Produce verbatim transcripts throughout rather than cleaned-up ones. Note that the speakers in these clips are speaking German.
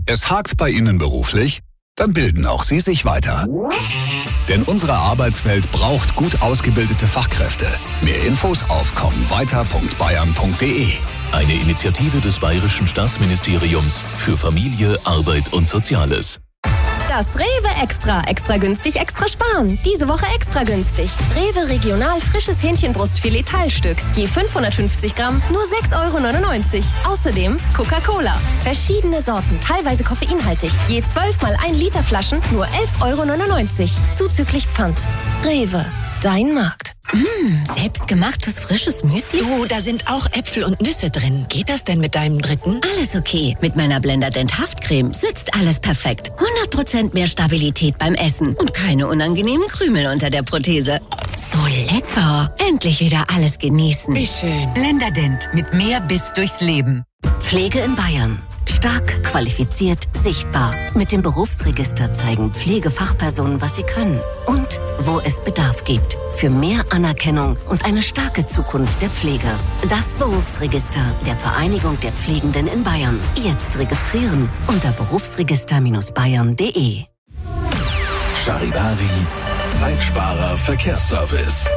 Es hakt bei Ihnen beruflich? Dann bilden auch Sie sich weiter. Denn unsere Arbeitswelt braucht gut ausgebildete Fachkräfte. Mehr Infos auf kommweiter punkt bayern punkt de. Eine Initiative des Bayerischen Staatsministeriums für Familie, Arbeit und Soziales. Das Rewe Extra. Extra günstig, extra sparen. Diese Woche extra günstig. Rewe Regional frisches Hähnchenbrustfilet Teilstück. Je fünfhundertfünfzig Gramm, nur sechs Euro neunundneunzig. Außerdem Coca-Cola. Verschiedene Sorten, teilweise koffeinhaltig. Je zwölf mal ein Liter Flaschen, nur elf Euro neunundneunzig. Zuzüglich Pfand. Rewe. Dein Markt. Mmh, selbstgemachtes frisches Müsli? Du, da sind auch Äpfel und Nüsse drin. Geht das denn mit deinem dritten? Alles okay. Mit meiner Blenderdent Haftcreme sitzt alles perfekt. hundert Prozent mehr Stabilität beim Essen und keine unangenehmen Krümel unter der Prothese. So lecker. Endlich wieder alles genießen. Wie schön. Blenderdent. Mit mehr Biss durchs Leben. Pflege in Bayern. Stark, qualifiziert, sichtbar. Mit dem Berufsregister zeigen Pflegefachpersonen, was sie können und wo es Bedarf gibt. Für mehr Anerkennung und eine starke Zukunft der Pflege. Das Berufsregister der Vereinigung der Pflegenden in Bayern. Jetzt registrieren unter berufsregister bayern punkt de. Charivari, Zeitsparer Verkehrsservice.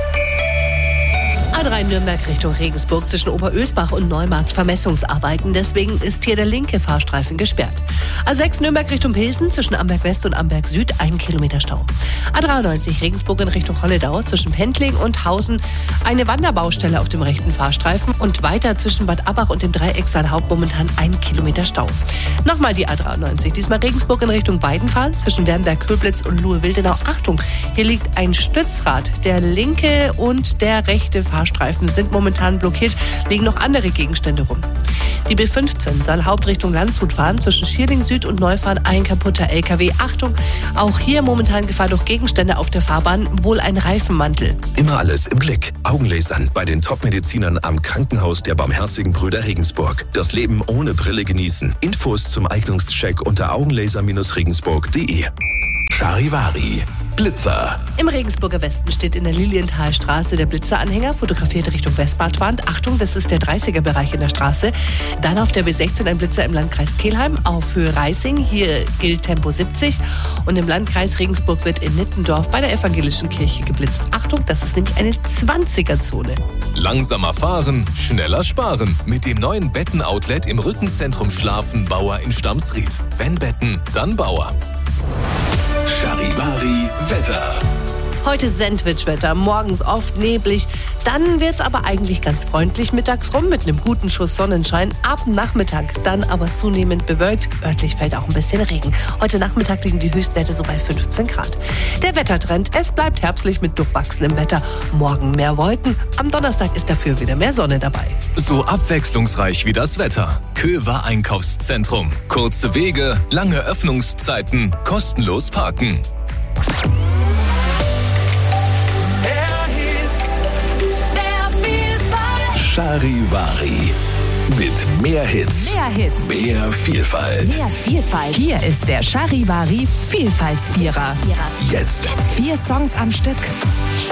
A drei Nürnberg Richtung Regensburg zwischen Oberösbach und Neumarkt Vermessungsarbeiten. Deswegen ist hier der linke Fahrstreifen gesperrt. A sechs Nürnberg Richtung Pilsen zwischen Amberg West und Amberg Süd ein Kilometer Stau. A dreiundneunzig Regensburg in Richtung Holledau zwischen Pendling und Hausen eine Wanderbaustelle auf dem rechten Fahrstreifen und weiter zwischen Bad Abbach und dem Dreiecksal-Haupt momentan ein Kilometer Stau. Nochmal die A dreiundneunzig, diesmal Regensburg in Richtung Weidenfall zwischen Wernberg-Köblitz und Luhe-Wildenau. Achtung, hier liegt ein Stützrad. Der linke und der rechte Fahrstreifen sind momentan blockiert, liegen noch andere Gegenstände rum. Die B fünfzehn soll Hauptrichtung Landshut fahren, zwischen Schierling Süd und Neufahren ein kaputter L K W. Achtung, auch hier momentan Gefahr durch Gegenstände auf der Fahrbahn, wohl ein Reifenmantel. Immer alles im Blick. Augenlasern bei den Top-Medizinern am Krankenhaus der Barmherzigen Brüder Regensburg. Das Leben ohne Brille genießen. Infos zum Eignungscheck unter augenlaser regensburg punkt de. Charivari, Blitzer. Im Regensburger Westen steht in der Lilienthalstraße der Blitzeranhänger, fotografiert Richtung Westbadwand. Achtung, das ist der dreißiger-Bereich in der Straße. Dann auf der B sechzehn ein Blitzer im Landkreis Kelheim auf Höhe Reising. Hier gilt Tempo siebzig. Und im Landkreis Regensburg wird in Nittendorf bei der evangelischen Kirche geblitzt. Achtung, das ist nämlich eine zwanziger-Zone. Langsamer fahren, schneller sparen. Mit dem neuen Betten-Outlet im Rückenzentrum Schlafen Bauer in Stamsried. Wenn Betten, dann Bauer. Charivari Wetter. Heute Sandwich-Wetter, morgens oft neblig, dann wird's aber eigentlich ganz freundlich mittags rum mit einem guten Schuss Sonnenschein. Ab Nachmittag dann aber zunehmend bewölkt, örtlich fällt auch ein bisschen Regen. Heute Nachmittag liegen die Höchstwerte so bei fünfzehn Grad. Der Wettertrend, es bleibt herbstlich mit durchwachsenem Wetter. Morgen mehr Wolken, am Donnerstag ist dafür wieder mehr Sonne dabei. So abwechslungsreich wie das Wetter. Köver Einkaufszentrum. Kurze Wege, lange Öffnungszeiten, kostenlos parken. Charivari. Mit mehr Hits. Mehr Hits. Mehr Vielfalt. Mehr Vielfalt. Hier ist der Charivari Vielfaltsvierer. Jetzt. Vier Songs am Stück.